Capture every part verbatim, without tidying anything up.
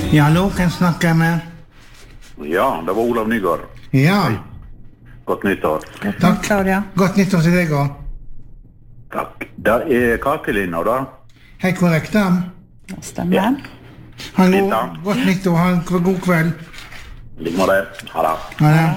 Ja, hallo, kan snakke med? Ja, det var Olav Nygaard. Ja. Hei. Godt nyttår. Godt Takk. nyttår, ja. Godt nyttår til deg også. Takk. Det er kakelinna da. Helt korrekt, da. Det stemmer. Ja. Ha en Fint, god, da. godt nyttår, ha en god kveld. Ligg med det. Ha det. Ha det.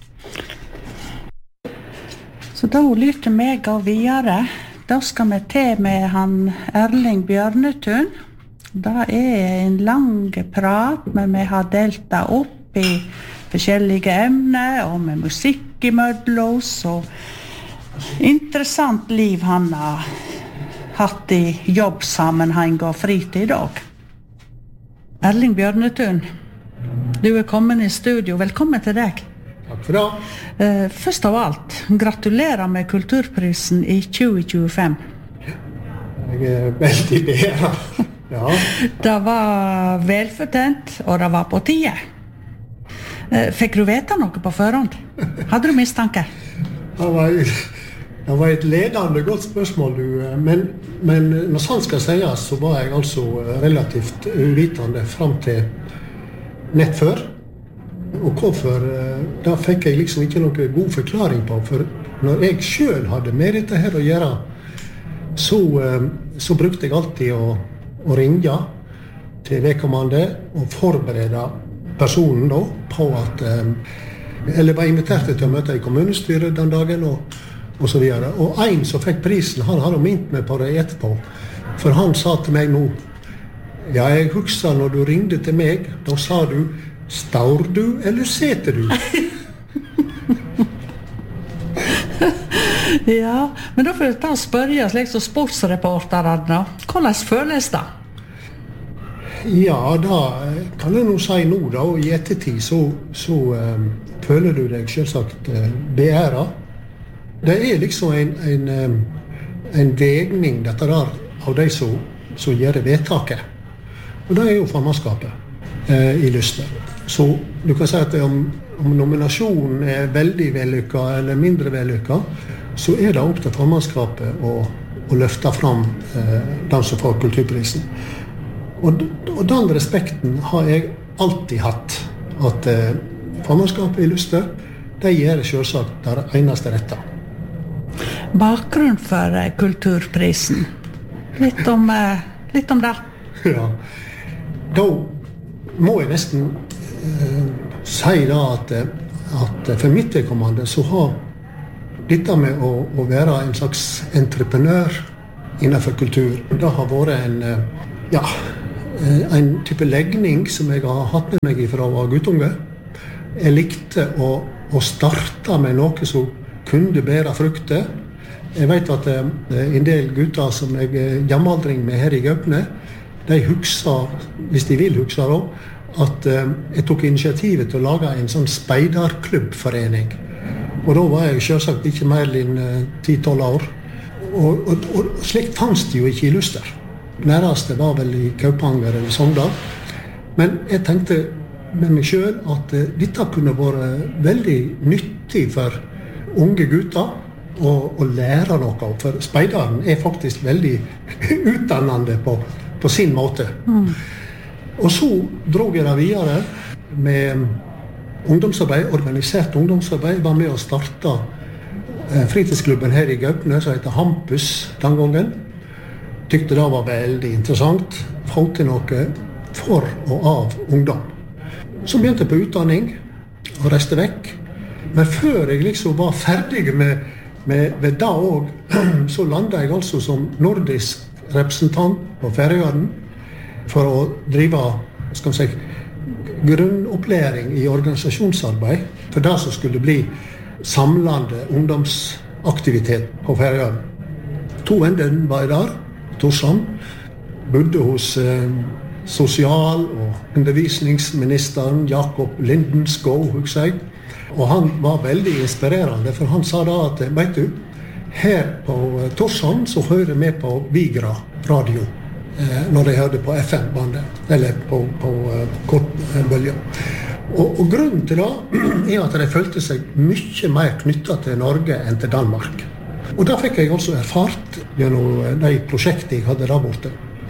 Så da lyrte meg og videre. Da skal vi til med han Erling Bjørnetun. Det er en lang prat, men vi har delt det opp i forskjellige emner, og med musikk i mødlos, og interessant liv han har hatt i jobbsammenheng og fritid også. Erling Bjørnetun, du er kommet i studio. Velkommen til deg. Takk for det. Uh, først av alt, gratulerer med Kulturprisen i tjue tjuefem. Jeg er veldig bedre. Ja. Det var velfortjent, og det var på tide. Uh, fikk du vite noe på forhånd? Hadde du mistanke? Det var, det var et ledende godt spørsmål, du. Men, men når sant skal sies, så var jeg altså relativt uvitende frem til nett før. Og hvorfor, da fikk jeg liksom ikke noen god forklaring på, for når jeg selv hadde med dette her å gjøre, så, så brukte jeg alltid å, å ringe til vedkommende og forberede personen da, på at, eller var invitert til å møte i kommunestyret den dagen, og, og så videre. Og en som fikk prisen, han hadde minnet meg på det etterpå, for han sa til meg nå, ja, jeg husker når du ringte til meg, da sa du, står du eller seter du? Ja, men da får jeg ta og spørre slik som sportsreporterne. Hvordan føles det? Ja, da kan jeg nå si nå da, og i ettertid så, så um, føler du deg selvsagt uh, beæret. Det er liksom en, en, um, en vegning dette der av de som, som gjør vedtaket. Og det er jo formannskapet uh, i Lyster. Så du kan si at om, om nominasjonen er veldig vellykket eller mindre vellykket, så er det opp til formannskapet å, å løfte fram uh, den som får kulturprisen. Og, og den respekten har jeg alltid hatt, at uh, formannskapet i Lyster, de gjør selvsagt det eneste rette. Bakgrunn for uh, kulturprisen. Litt om, uh, litt om det. Ja, da må jeg nesten uh, si da at, at for mitt vedkommende så har dette med å, å være en slags entreprenør innenfor kultur, det har vært en, uh, ja, en type legning som jeg har hatt med meg fra å være guttunge. Jeg likte å, å starte med noe som kunne bære frukter. Jeg vet at uh, en del gutter som jeg er jamaldring med her i Gaupne, de husker, hvis de vil huske da, at uh, jeg tok initiativet til å lage en sånn speiderklubbforening. Og da var jeg selvsagt ikke mer enn ti til tolv år. Og, og, og slikt fanns det jo ikke i Lyster. Nærmeste var vel i Kaupanger eller Sogndal. Men jeg tenkte med meg selv at uh, dette kunne være veldig nyttig for unge gutter å, å lære noe. For speideren er faktisk veldig utdannende på, på sin måte. Mm. Og så drog jeg det videre med ungdomsarbeid, organisert ungdomsarbeid. Jeg var med å starte uh, fritidsklubben her i Gaupne, som heter Hampus den gangen. Tykte det var veldig interessant. Få til noe for og av ungdom. Så begynte jeg på utdanning og reiste vekk. Men før jeg liksom var ferdig med, med, med det også, så landet jeg altså som nordisk representant på Færøyene for å drive, skal vi si, grunnopplæring i organisasjonsarbeid for det som skulle bli samlende ungdomsaktivitet på Færøyene. To venner var jeg der. Torshavn, bodde hos eh, sosial- og undervisningsministeren Jakob Lindenskov, husker jeg. Og han var veldig inspirerende, for han sa da at, vet du, her på eh, Torshavn så hører vi på Vigra radio, eh, når de hørte på F M-bandet, eller på, på eh, kortbølger. Og, og grunnen til det er at de følte seg mye mer knyttet til Norge enn til Danmark. Og da fikk jeg også erfart gjennom de prosjekter jeg hadde der borte.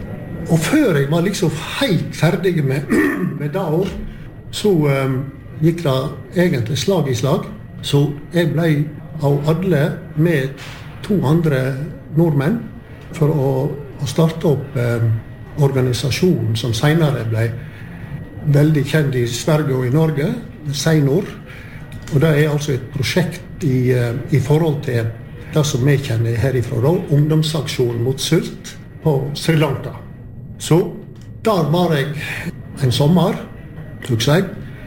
Og før jeg var liksom helt ferdig med, med det år, så um, gikk det egentlig slag i slag. Så jeg ble av alle med to andre nordmenn for å, å starte opp um, organisasjonen som senere ble veldig kjent i Sverige og i Norge, Seinor. Og det er altså et prosjekt i, uh, i forhold til det som vi kjenner herifra, da, ungdomsaksjon mot sult på Sri Lanka. Så der var jeg en sommer, tror jeg,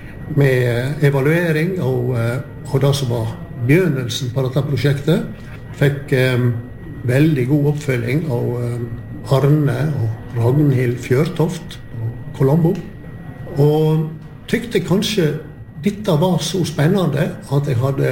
med evaluering og, og det som var begynnelsen på dette prosjektet. Fikk um, veldig god oppfølging av um, Arne og Ragnhild Fjørtoft på Colombo. Og tykte kanskje dette var så spennende at jeg hadde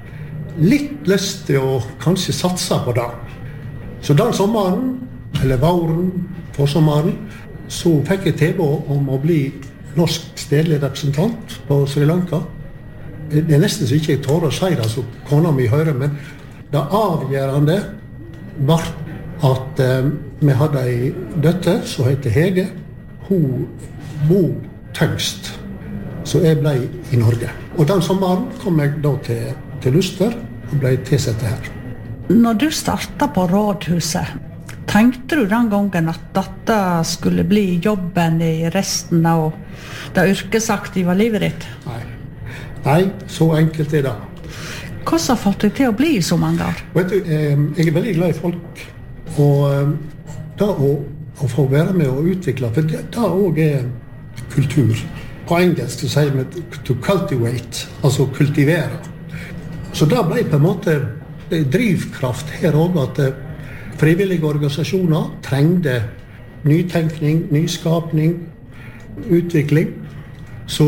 litt lyst til å kanskje satse på det. Så den sommeren, eller våren, forsommeren, så fikk jeg tilbud om å bli norsk stedlig representant på Sri Lanka. Det er nesten så ikke jeg tør å si det, så kona mi hører, men det avgjørende var at eh, vi hadde en døtter som heter Hege. Hun bor tyngst, så jeg ble i Norge. Og den sommeren kom jeg da til, til Luster og ble tilsatt her. Når du startet på rådhuset, tenkte du den gangen at dette skulle bli jobben i resten av det yrkesaktive livet ditt? Nei. Nei, så enkelt er det. Hva har fått deg til å bli så mange år? Vet du, jeg er veldig glad i folk. Og da å, å få være med og utvikle, for det, det også er kultur. På engelsk så sier vi to cultivate, altså kultivere. Så da ble på en måte drivkraft her også at frivillige organisasjoner trengte nytenkning, nyskapning, utvikling. Så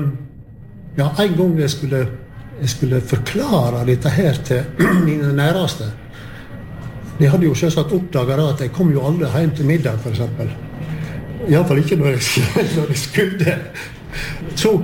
ja, en gang jeg skulle, jeg skulle forklare dette her til mine næreste. De hadde jo selvsagt oppdaget at jeg kom jo aldri hjem til middag, for eksempel. I hvert fall ikke når jeg, når jeg skulle. Så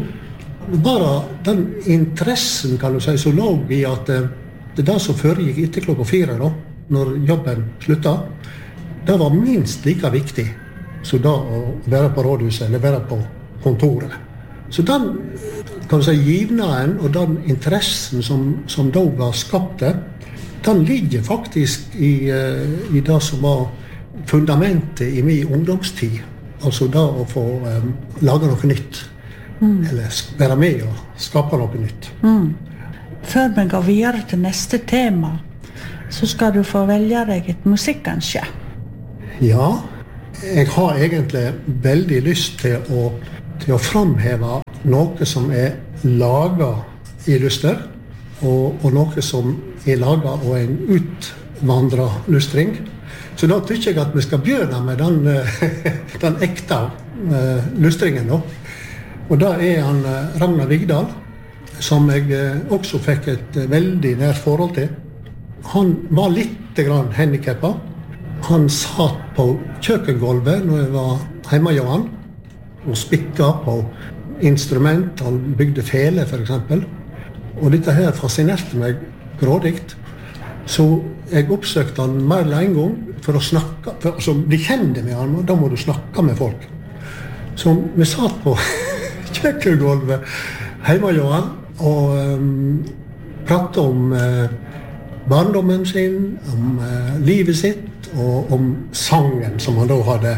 bare den interessen, kan du si, så lå i at det er det som foregikk etter klokka fire, da, når jobben sluttet, det var minst like viktig som da å være på rådhuset eller være på kontoret. Så den, kan du si, givnaden og den interessen som, som da var skapt, den ligger faktisk i, i det som var fundamentet i min ungdomstid. Altså da å få um, lage noe nytt, mm. eller være med og skape noe nytt. Mm. Før vi går videre til neste tema, så skal du få velge deg et musikkønske. Ja, jeg har egentlig veldig lyst til å, til å framheve noe som er laget i Luster, og, og noe som er laget av en utvandret lustring. Så da tykker jeg at vi skal begynne med den, den ekte uh, lustringen da. Og da er han uh, Ragnar Vigdal, som jeg uh, også fikk et uh, veldig nært forhold til. Han var litt grann handikappet. Han satt på kjøkkengolvet når jeg var hjemme hos han, og spikket på instrument. Han bygde fele, for eksempel. Og dette her fascinerte meg grådigt. Så jeg oppsøkte han mer enn en gang for å snakke. For, altså, de kjente med han, og da må du snakke med folk. Så vi satt på kjøkkengolvet hjemme hos han, og um, pratet om uh, barndommen sin, om uh, livet sitt, og om sangen som han da hadde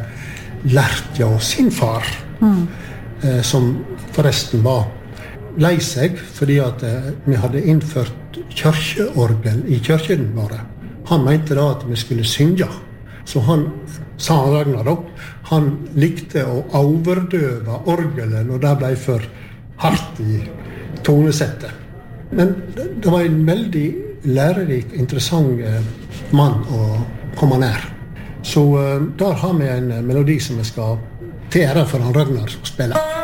lært av sin far, mm. uh, som forresten var lei seg, fordi at uh, vi hadde innført kirkeorgel i kirken våre. Han mente da at vi skulle synge. Så han, sa han Ragnar da, han likte å overdøve orgelet når det ble for hardt i tonesettet. Men det, det var en veldig lærerik, interessant eh, mann å komme nær. Så eh, der har vi en melodi som vi skal til ære for han Ragnar spille.